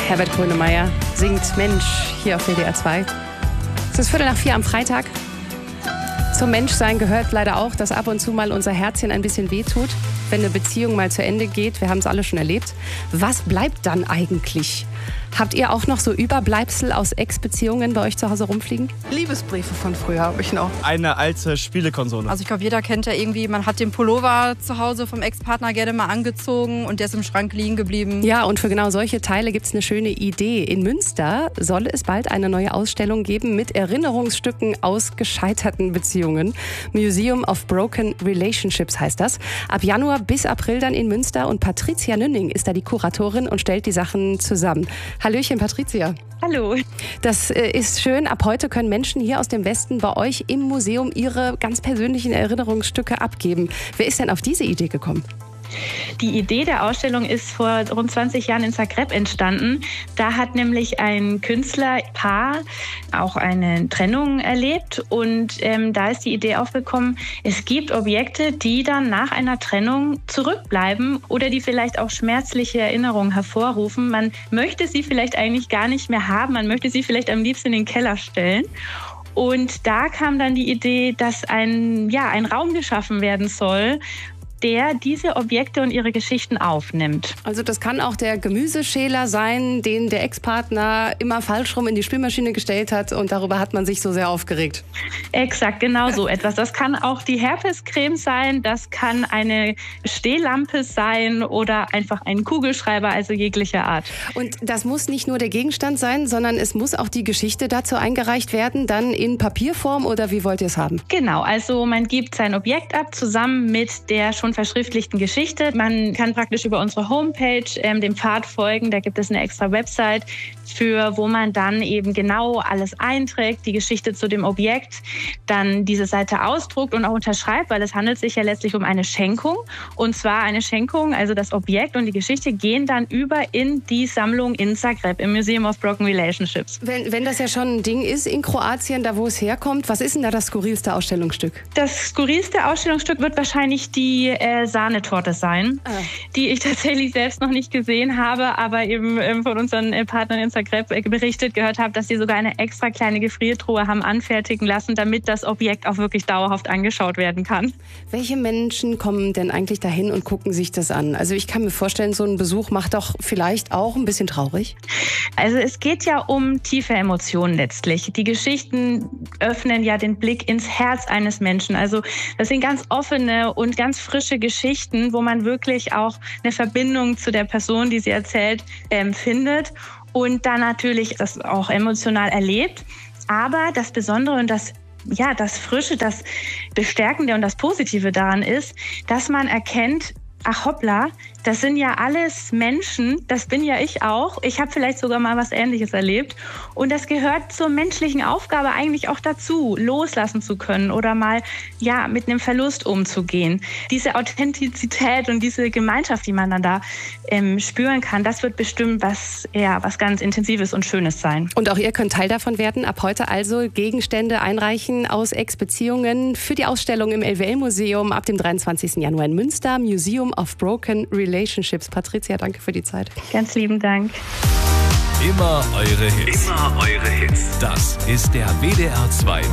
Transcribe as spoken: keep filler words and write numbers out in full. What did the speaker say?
Herbert Grönemeyer singt Mensch hier auf W D R zwei. Es ist Viertel nach vier am Freitag. Zum Menschsein gehört leider auch, dass ab und zu mal unser Herzchen ein bisschen wehtut, wenn eine Beziehung mal zu Ende geht. Wir haben es alle schon erlebt. Was bleibt dann eigentlich? Habt ihr auch noch so Überbleibsel aus Ex-Beziehungen bei euch zu Hause rumfliegen? Liebesbriefe von früher habe ich noch. Eine alte Spielekonsole. Also ich glaube, jeder kennt ja irgendwie, man hat den Pullover zu Hause vom Ex-Partner gerne mal angezogen und der ist im Schrank liegen geblieben. Ja, und für genau solche Teile gibt es eine schöne Idee. In Münster soll es bald eine neue Ausstellung geben mit Erinnerungsstücken aus gescheiterten Beziehungen. Museum of Broken Relationships heißt das. Ab Januar bis April dann in Münster und Patricia Nünning ist da die Kuratorin und stellt die Sachen zusammen. Hallöchen, Patricia. Hallo. Das äh, ist schön. Ab heute können Menschen hier aus dem Westen bei euch im Museum ihre ganz persönlichen Erinnerungsstücke abgeben. Wer ist denn auf diese Idee gekommen? Die Idee der Ausstellung ist vor rund zwanzig Jahren in Zagreb entstanden. Da hat nämlich ein Künstlerpaar auch eine Trennung erlebt und ähm, da ist die Idee aufgekommen, es gibt Objekte, die dann nach einer Trennung zurückbleiben oder die vielleicht auch schmerzliche Erinnerungen hervorrufen. Man möchte sie vielleicht eigentlich gar nicht mehr haben, man möchte sie vielleicht am liebsten in den Keller stellen. Und da kam dann die Idee, dass ein, ja, ein Raum geschaffen werden soll, der diese Objekte und ihre Geschichten aufnimmt. Also das kann auch der Gemüseschäler sein, den der Ex-Partner immer falsch rum in die Spülmaschine gestellt hat und darüber hat man sich so sehr aufgeregt. Exakt, genau so etwas. Das kann auch die Herpescreme sein, das kann eine Stehlampe sein oder einfach ein Kugelschreiber, also jeglicher Art. Und das muss nicht nur der Gegenstand sein, sondern es muss auch die Geschichte dazu eingereicht werden, dann in Papierform oder wie wollt ihr es haben? Genau, also man gibt sein Objekt ab, zusammen mit der schon verschriftlichten Geschichte. Man kann praktisch über unsere Homepage ähm, dem Pfad folgen. Da gibt es eine extra Website, für wo man dann eben genau alles einträgt, die Geschichte zu dem Objekt, dann diese Seite ausdruckt und auch unterschreibt, weil es handelt sich ja letztlich um eine Schenkung. Und zwar eine Schenkung, also das Objekt und die Geschichte gehen dann über in die Sammlung in Zagreb, im Museum of Broken Relationships. Wenn, wenn das ja schon ein Ding ist in Kroatien, da wo es herkommt, was ist denn da das skurrilste Ausstellungsstück? Das skurrilste Ausstellungsstück wird wahrscheinlich die äh, Sahnetorte sein, ah. die ich tatsächlich selbst noch nicht gesehen habe, aber eben ähm, von unseren äh, Partnern in Zagreb äh, berichtet gehört habe, dass sie sogar eine extra kleine Gefriertruhe haben anfertigen lassen, damit das Objekt auch wirklich dauerhaft angeschaut werden kann. Welche Menschen kommen denn eigentlich dahin und gucken sich das an? Also ich kann mir vorstellen, so ein Besuch macht doch vielleicht auch ein bisschen traurig. Also es geht ja um tiefe Emotionen letztlich. Die Geschichten öffnen ja den Blick ins Herz eines Menschen. Also das sind ganz offene und ganz frische Geschichten, wo man wirklich auch eine Verbindung zu der Person, die sie erzählt, ähm, findet und dann natürlich das auch emotional erlebt. Aber das Besondere und das ja, das Frische, das Bestärkende und das Positive daran ist, dass man erkennt, ach hoppla, das sind ja alles Menschen, das bin ja ich auch. Ich habe vielleicht sogar mal was Ähnliches erlebt. Und das gehört zur menschlichen Aufgabe eigentlich auch dazu, loslassen zu können oder mal ja mit einem Verlust umzugehen. Diese Authentizität und diese Gemeinschaft, die man dann da ähm, spüren kann, das wird bestimmt was, ja, was ganz Intensives und Schönes sein. Und auch ihr könnt Teil davon werden. Ab heute also Gegenstände einreichen aus Ex-Beziehungen für die Ausstellung im L W L-Museum ab dem dreiundzwanzigsten Januar in Münster. Museum of Broken Relationships. Patricia, danke für die Zeit. Ganz lieben Dank. Immer eure Hits. Immer eure Hits. Das ist der W D R zwei